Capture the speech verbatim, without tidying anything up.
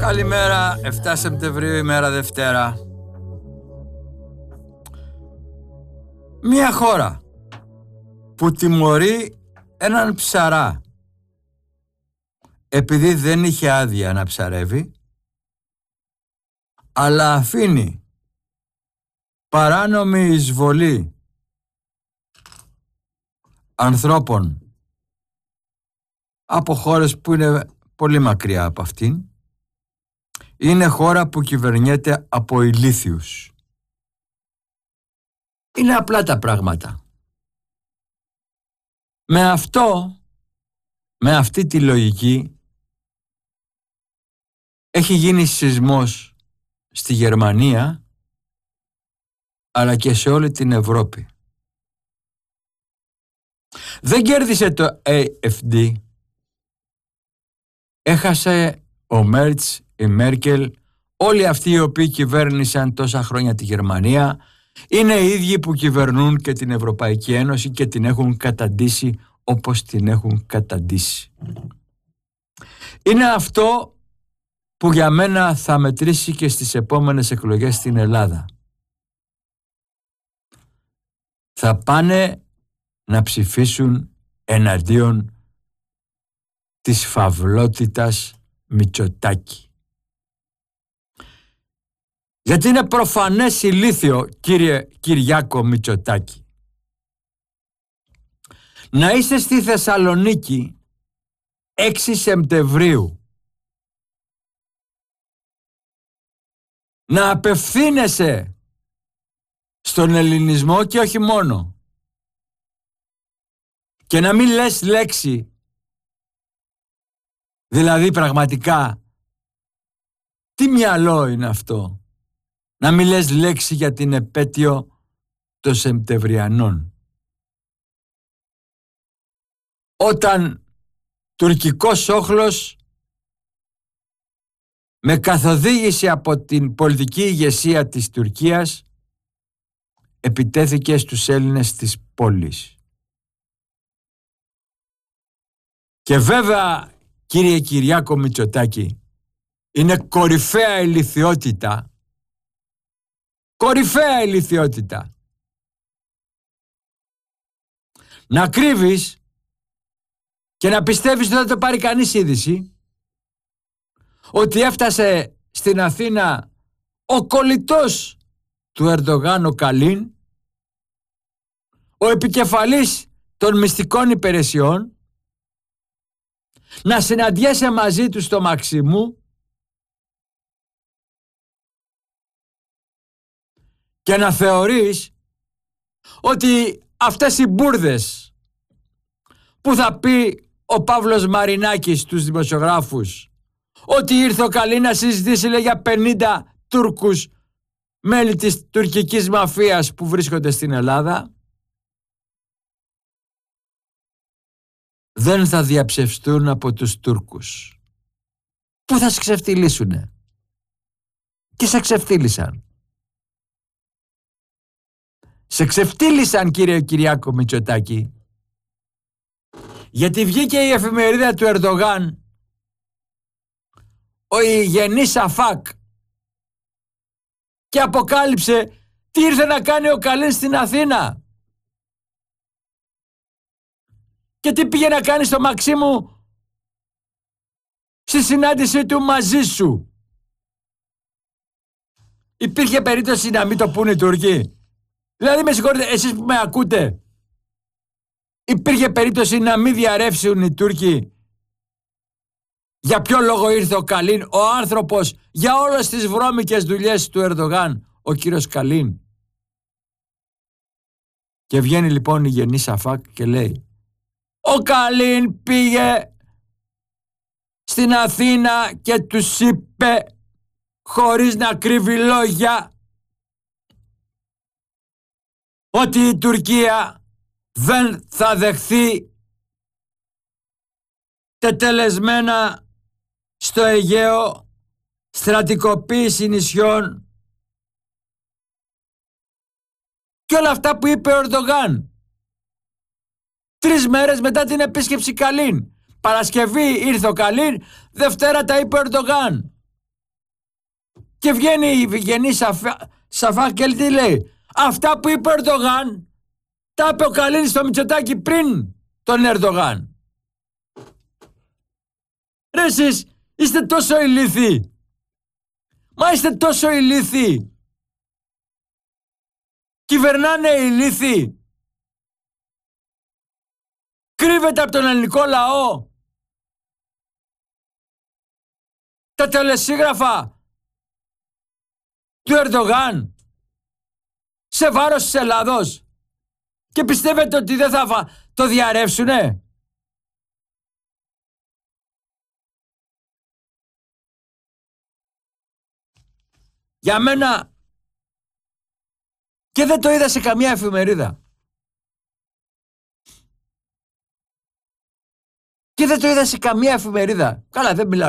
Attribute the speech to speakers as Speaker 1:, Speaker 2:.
Speaker 1: Καλημέρα, εφτά Σεπτεμβρίου, ημέρα Δευτέρα. Μια χώρα που τιμωρεί έναν ψαρά επειδή δεν είχε άδεια να ψαρεύει, αλλά αφήνει παράνομη εισβολή ανθρώπων από χώρες που είναι πολύ μακριά από αυτήν. Είναι χώρα που κυβερνιέται από ηλίθιους. Είναι απλά τα πράγματα. Με αυτό, με αυτή τη λογική, έχει γίνει σεισμός στη Γερμανία, αλλά και σε όλη την Ευρώπη. Δεν κέρδισε το έι εφ ντι. Έχασε ο Μέρτς, η Μέρκελ, όλοι αυτοί οι οποίοι κυβέρνησαν τόσα χρόνια τη Γερμανία, είναι οι ίδιοι που κυβερνούν και την Ευρωπαϊκή Ένωση και την έχουν καταντήσει όπως την έχουν καταντήσει. Είναι αυτό που για μένα θα μετρήσει και στις επόμενες εκλογές στην Ελλάδα. Θα πάνε να ψηφίσουν εναντίον της φαυλότητας Μητσοτάκη. Γιατί είναι προφανές ηλίθιο, κύριε Κυριάκο Μητσοτάκη, να είσαι στη Θεσσαλονίκη έξι Σεπτεμβρίου, να απευθύνεσαι στον ελληνισμό και όχι μόνο, και να μην λες λέξη. Δηλαδή πραγματικά, τι μυαλό είναι αυτό, να μην λες λέξη για την επέτειο των Σεπτεμβριανών. Όταν τουρκικός όχλος με καθοδήγηση από την πολιτική ηγεσία της Τουρκίας επιτέθηκε στους Έλληνες της πόλης. Και βέβαια, κύριε Κυριάκο Μητσοτάκη, είναι κορυφαία ηλιθιότητα, κορυφαία ηλιθιότητα να κρύβεις και να πιστεύεις ότι δεν το πάρει κανείς είδηση, ότι έφτασε στην Αθήνα ο κολλητός του Ερντογάν, ο Καλίν, ο επικεφαλής των μυστικών υπηρεσιών, να συναντιέσαι μαζί του στο Μαξιμού και να θεωρείς ότι αυτές οι μπουρδες που θα πει ο Παύλος Μαρινάκης στους δημοσιογράφους, ότι ήρθε ο Καλή να συζητήσει, λέει, για πενήντα Τούρκους μέλη της τουρκικής μαφίας που βρίσκονται στην Ελλάδα, δεν θα διαψευστούν από τους Τούρκους, που θα σε ξεφτυλίσουνε. Και σε ξεφτύλισαν. Σε ξεφτύλισαν, κύριε Κυριάκο Μητσοτάκη, γιατί βγήκε η εφημερίδα του Ερντογάν, ο Ιγενής Σαφάκ, και αποκάλυψε τι ήρθε να κάνει ο Καλής στην Αθήνα και τι πήγε να κάνει στο Μαξίμου στη συνάντησή του μαζί σου. Υπήρχε περίπτωση να μην το πούνε οι Τούρκοι? Δηλαδή, με συγχωρείτε, εσείς που με ακούτε, υπήρχε περίπτωση να μην διαρρεύσουν οι Τούρκοι για ποιο λόγο ήρθε ο Καλίν, ο άνθρωπος για όλες τις βρώμικες δουλειές του Ερντογάν, ο κύριος Καλίν? Και βγαίνει λοιπόν η Γενή Σαφάκ και λέει, ο Καλίν πήγε στην Αθήνα και τους είπε, χωρίς να κρύβει λόγια, ότι η Τουρκία δεν θα δεχθεί τετελεσμένα στο Αιγαίο στρατικοποίηση νησιών και όλα αυτά που είπε ο Ερντογάν τρεις μέρες μετά την επίσκεψη Καλίν. Παρασκευή ήρθε ο Καλίν, Δευτέρα τα είπε ο Ερντογάν. Και βγαίνει η Ευγενή Σαφά και τι λέει? Αυτά που είπε ο Ερντογάν τα είπε ο Καλίνης στο Μητσοτάκη πριν τον Ερντογάν. Ρε εσείς είστε τόσο ηλίθιοι. Μα είστε τόσο ηλίθιοι. Κυβερνάνε οι ηλίθιοι. Κρύβεται από τον ελληνικό λαό τα τελεσίγραφα του Ερντογάν σε βάρος της Ελλάδος και πιστεύετε ότι δεν θα το διαρρεύσουνε? Για μένα, και δεν το είδα σε καμία εφημερίδα, και δεν το είδα σε καμία εφημερίδα, καλά δεν μιλάω